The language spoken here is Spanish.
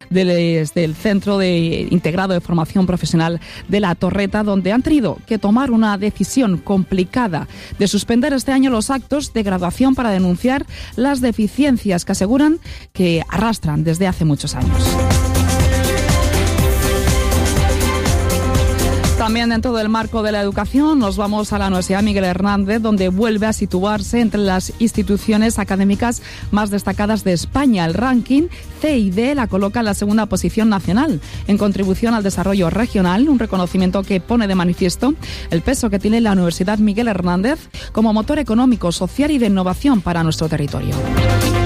desde el Centro Integrado de Formación Profesional de La Torreta, donde han tenido que tomar una decisión complicada de suspender este año los actos de graduación para denunciar las deficiencias que aseguran que arrastran desde hace muchos años. También dentro del marco de la educación nos vamos a la Universidad Miguel Hernández, donde vuelve a situarse entre las instituciones académicas más destacadas de España. El ranking CID la coloca en la segunda posición nacional en contribución al desarrollo regional, un reconocimiento que pone de manifiesto el peso que tiene la Universidad Miguel Hernández como motor económico, social y de innovación para nuestro territorio.